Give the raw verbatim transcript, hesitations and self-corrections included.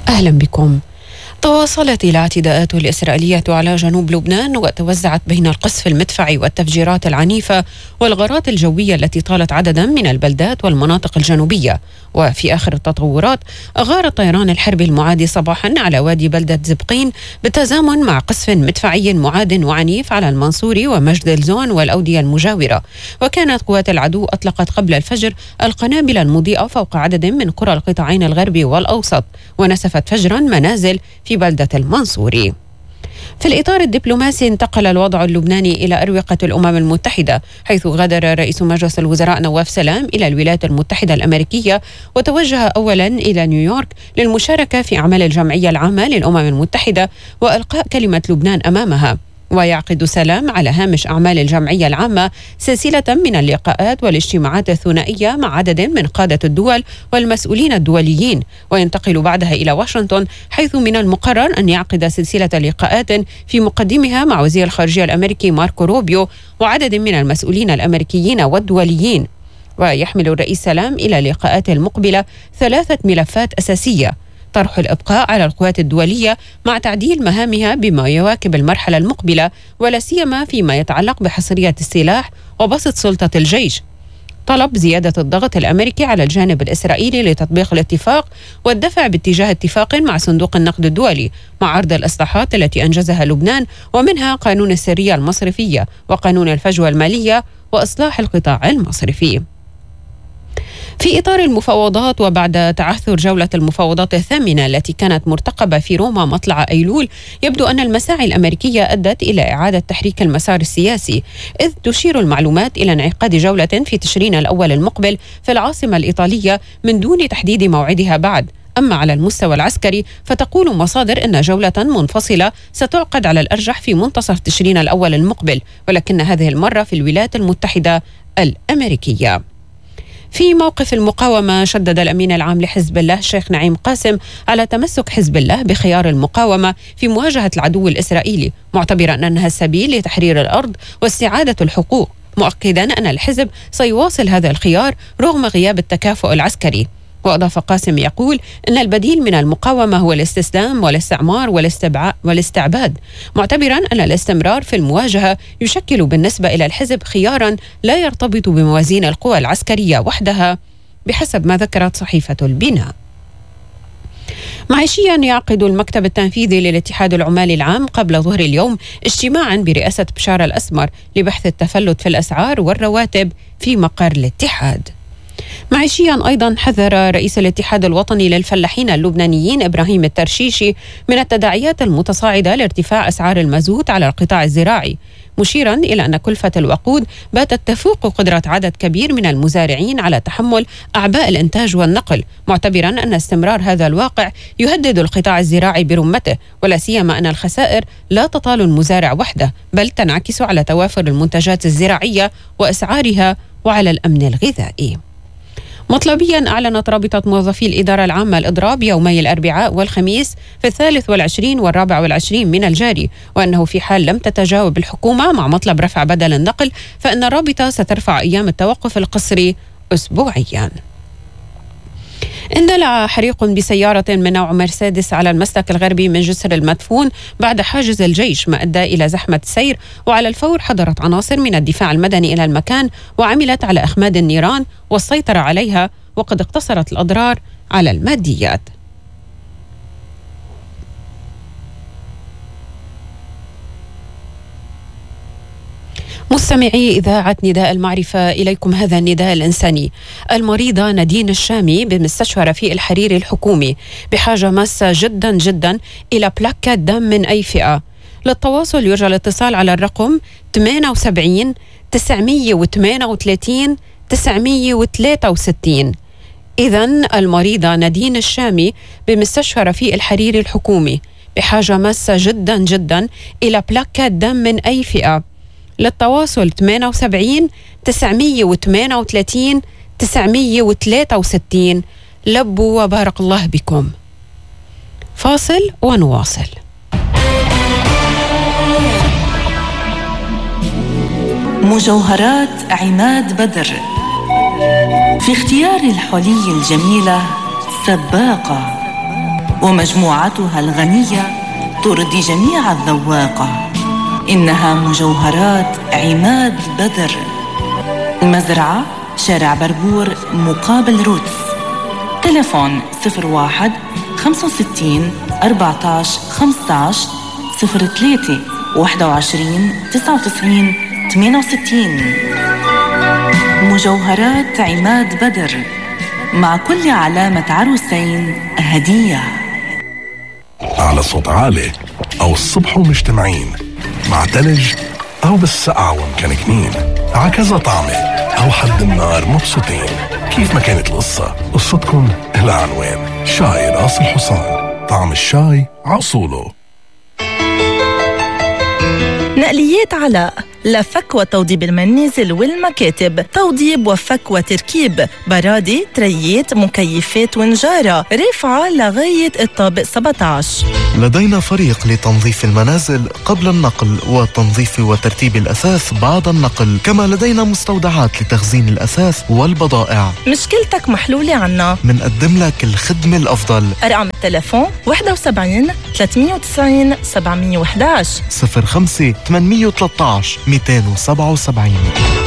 أهلا بكم. تواصلت الاعتداءات الإسرائيلية على جنوب لبنان وتوزعت بين القصف المدفعي والتفجيرات العنيفة والغارات الجوية التي طالت عددا من البلدات والمناطق الجنوبية. وفي آخر التطورات أغار الطيران الحربي المعادي صباحا على وادي بلدة زبقين بالتزامن مع قصف مدفعي معاد وعنيف على المنصوري ومجد الزون والأودية المجاورة. وكانت قوات العدو أطلقت قبل الفجر القنابل المضيئة فوق عدد من قرى القطاعين الغربي والأوسط، ونسفت فجرا منازل في بلدة المنصوري. في الإطار الدبلوماسي انتقل الوضع اللبناني إلى أروقة الأمم المتحدة، حيث غادر رئيس مجلس الوزراء نواف سلام إلى الولايات المتحدة الأمريكية وتوجه أولا إلى نيويورك للمشاركة في أعمال الجمعية العامة للأمم المتحدة وإلقاء كلمة لبنان أمامها. ويعقد سلام على هامش أعمال الجمعية العامة سلسلة من اللقاءات والاجتماعات الثنائية مع عدد من قادة الدول والمسؤولين الدوليين، وينتقل بعدها إلى واشنطن، حيث من المقرر أن يعقد سلسلة لقاءات في مقدمها مع وزير الخارجية الأمريكي ماركو روبيو وعدد من المسؤولين الأمريكيين والدوليين. ويحمل الرئيس سلام إلى اللقاءات المقبلة ثلاثة ملفات أساسية: طرح الإبقاء على القوات الدولية مع تعديل مهامها بما يواكب المرحلة المقبلة، ولا سيما فيما يتعلق بحصرية السلاح وبسط سلطة الجيش، طلب زيادة الضغط الأمريكي على الجانب الإسرائيلي لتطبيق الاتفاق والدفع باتجاه اتفاق مع صندوق النقد الدولي، مع عرض الإصلاحات التي أنجزها لبنان ومنها قانون السرية المصرفية وقانون الفجوة المالية وإصلاح القطاع المصرفي. في إطار المفاوضات وبعد تعثر جولة المفاوضات الثامنة التي كانت مرتقبة في روما مطلع أيلول، يبدو أن المساعي الأمريكية أدت إلى إعادة تحريك المسار السياسي، إذ تشير المعلومات إلى انعقاد جولة في تشرين الأول المقبل في العاصمة الإيطالية من دون تحديد موعدها بعد. أما على المستوى العسكري فتقول مصادر أن جولة منفصلة ستعقد على الأرجح في منتصف تشرين الأول المقبل، ولكن هذه المرة في الولايات المتحدة الأمريكية. في موقف المقاومة، شدد الأمين العام لحزب الله الشيخ نعيم قاسم على تمسك حزب الله بخيار المقاومة في مواجهة العدو الإسرائيلي، معتبرا أنها السبيل لتحرير الأرض واستعادة الحقوق، مؤكدا أن الحزب سيواصل هذا الخيار رغم غياب التكافؤ العسكري. وأضاف قاسم يقول إن البديل من المقاومة هو الاستسلام والاستعمار والاستعباد، معتبرا أن الاستمرار في المواجهة يشكل بالنسبة إلى الحزب خيارا لا يرتبط بموازين القوى العسكرية وحدها، بحسب ما ذكرت صحيفة البناء. معيشيا، يعقد المكتب التنفيذي للاتحاد العمالي العام قبل ظهر اليوم اجتماعا برئاسة بشار الأسمر لبحث التفلت في الأسعار والرواتب في مقر الاتحاد. معيشيا أيضا، حذر رئيس الاتحاد الوطني للفلاحين اللبنانيين إبراهيم الترشيشي من التداعيات المتصاعدة لارتفاع أسعار المازوت على القطاع الزراعي، مشيرا إلى أن كلفة الوقود باتت تفوق قدرة عدد كبير من المزارعين على تحمل أعباء الإنتاج والنقل، معتبرا أن استمرار هذا الواقع يهدد القطاع الزراعي برمته، ولا سيما أن الخسائر لا تطال المزارع وحده، بل تنعكس على توافر المنتجات الزراعية وأسعارها وعلى الأمن الغذائي. مطلبيا، أعلنت رابطة موظفي الإدارة العامة الإضراب يومي الأربعاء والخميس في الثالث والعشرين والرابع والعشرين من الجاري، وأنه في حال لم تتجاوب الحكومة مع مطلب رفع بدل النقل فإن الرابطة سترفع أيام التوقف القسري أسبوعيا. اندلع حريق بسيارة من نوع مرسيدس على المسلك الغربي من جسر المدفون بعد حاجز الجيش، ما أدى إلى زحمة سير، وعلى الفور حضرت عناصر من الدفاع المدني إلى المكان وعملت على إخماد النيران والسيطرة عليها، وقد اقتصرت الأضرار على الماديات. مستمعي إذاعة نداء المعرفة، إليكم هذا النداء الإنساني. المريضة نادين الشامي بمستشفى رفيق الحريري الحكومي بحاجة ماسة جدا جدا إلى بلاكة دم من أي فئة. للتواصل يرجى الاتصال على الرقم ثمانية وسبعين تسعمية وثمانية وثلاثين تسعمية وثلاثة وستين. إذن المريضة نادين الشامي بمستشفى رفيق الحريري الحكومي بحاجة ماسة جدا جدا إلى بلاكة دم من أي فئة. للتواصل ثمانية وسبعين تسعمية وثمانية وثلاثين تسعمية وثلاثة وستين. لبوا وبارك الله بكم. فاصل ونواصل. مجوهرات عماد بدر في اختيار الحلي الجميلة سباقة. ومجموعتها الغنية ترضي جميع الذواقة. إنها مجوهرات عماد بدر. المزرعة شارع بربور مقابل روتس. تليفون صفر واحد خمسة وستين أربعة عشر خمسة عشر صفر ثلاثة واحد وعشرين تسعة وتسعين ثمانية وستين. مجوهرات عماد بدر، مع كل علامة عروسين هدية. على صوت عالي أو الصبح ومجتمعين، مع تلج أو بالسقعة ومكنكنين، عكذا طعمة أو حد النار مبسوطين. كيف ما كانت القصة، قصتكم لها عنوان. شاي راس الحصان، طعم الشاي عصوله. نقليات علاء، لفك وتوضيب المنازل والمكاتب، توضيب وفك وتركيب، برادي، تريات، مكيفات ونجارة، رفعة لغاية الطابق سبعة عشر. لدينا فريق لتنظيف المنازل قبل النقل وتنظيف وترتيب الأثاث بعد النقل، كما لدينا مستودعات لتخزين الأثاث والبضائع. مشكلتك محلولة عنا، منقدم لك الخدمة الأفضل. أرقام التلفون واحد وسبعين ثلاثمية وتسعين سبعمية وإحدى عشر صفر خمسة ثمانمية وثلاثة عشر مئتين وسبعة وسبعين.